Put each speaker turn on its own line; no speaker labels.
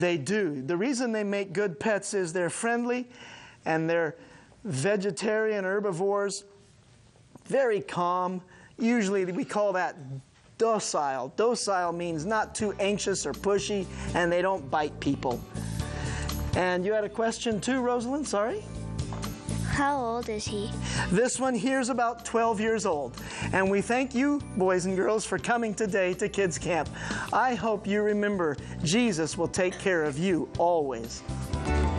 They do. The reason they make good pets is they're friendly and they're vegetarian herbivores, very calm. Usually we call that docile. Docile means not too anxious or pushy, and they don't bite people. And you had a question too, Rosalind? Sorry?
How old is he?
This one here's about 12 years old. And we thank you, boys and girls, for coming today to Kids Camp. I hope you remember Jesus will take care of you always.